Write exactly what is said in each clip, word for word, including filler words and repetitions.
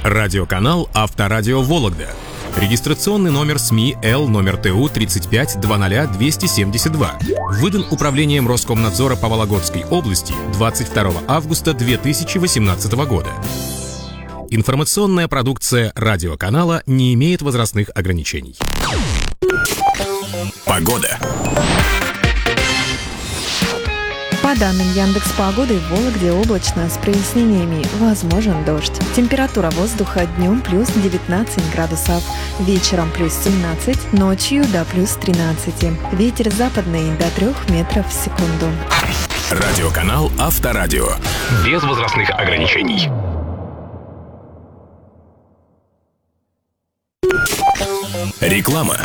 Радиоканал «Авторадио Вологда». Регистрационный номер СМИ Л номер Т У тридцать пять двадцать двести семьдесят два. Выдан Управлением Роскомнадзора по Вологодской области двадцать второго августа две тысячи восемнадцатого года. Информационная продукция радиоканала не имеет возрастных ограничений. Погода. По данным Яндекс.Погоды, в Вологде облачно с прояснениями, возможен дождь. Температура воздуха днем плюс девятнадцать градусов, вечером плюс семнадцать, ночью до плюс тринадцать. Ветер западный до трех метров в секунду. Радиоканал «Авторадио». Без возрастных ограничений. Реклама.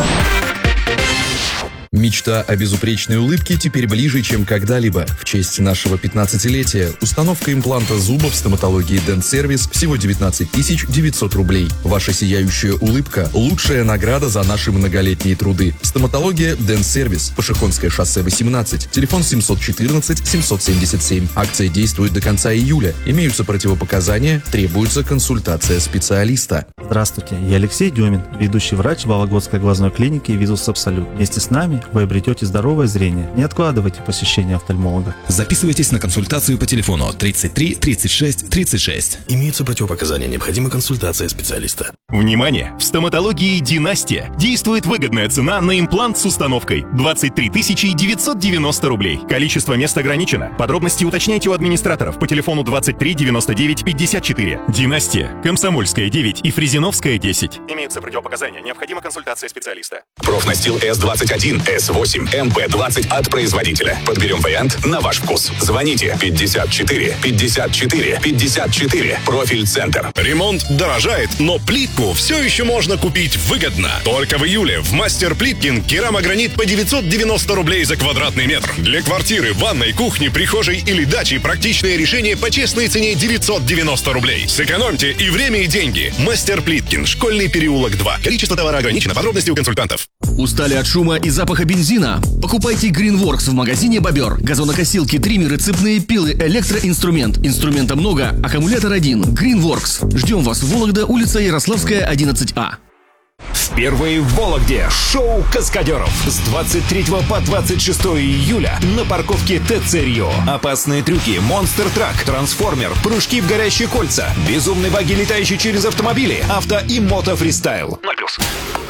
Мечта о безупречной улыбке теперь ближе, чем когда-либо. В честь нашего пятнадцатилетия установка импланта зуба в стоматологии Dent Service всего девятнадцать тысяч девятьсот рублей. Ваша сияющая улыбка – лучшая награда за наши многолетние труды. Стоматология Dent Service. Пашихонское шоссе восемнадцать. Телефон семьсот четырнадцать семьсот семьдесят семь. Акция действует до конца июля. Имеются противопоказания, требуется консультация специалиста. Здравствуйте, я Алексей Демин, ведущий врач Вологодской глазной клиники Визус Абсолют. Вместе с нами вы обретете здоровое зрение. Не откладывайте посещение офтальмолога. Записывайтесь на консультацию по телефону тридцать три тридцать шесть тридцать шесть. Имеются противопоказания, необходима консультация специалиста. Внимание! В стоматологии «Династия» действует выгодная цена на имплант с установкой двадцать три тысячи девятьсот девяносто рублей. Количество мест ограничено. Подробности уточняйте у администраторов по телефону двадцать три девяносто девять пятьдесят четыре. «Династия», Комсомольская девять и Фрезеновская десять. Имеются противопоказания, необходима консультация специалиста. Профнастил С двадцать один, С восемь, М П двадцать от производителя. Подберем вариант на ваш вкус. Звоните пятьдесят четыре пятьдесят четыре пятьдесят четыре. Профиль-центр. Ремонт дорожает, но плитку все еще можно купить выгодно. Только в июле в Мастер Плиткин керамогранит по девятьсот девяносто рублей за квадратный метр. Для квартиры, ванной, кухни, прихожей или дачи практичное решение по честной цене девятьсот девяносто рублей. Сэкономьте и время, и деньги. Мастер Плиткин, Школьный переулок два. Количество товара ограничено. Подробности у консультантов. Устали от шума и запаха бензина? Покупайте Greenworks в магазине «Бобер». Газонокосилки, триммеры, цепные пилы, электроинструмент. Инструмента много, аккумулятор один. Greenworks. Ждем вас в Вологда, улица Ярославская, одиннадцать А. Впервые в Вологде шоу каскадеров с двадцать третьего по двадцать шестое июля на парковке ТЦ Рио. Опасные трюки, монстр-трак, трансформер, прыжки в горящие кольца, безумные баги, летающие через автомобили, авто и мото-фристайл. ноль плюс.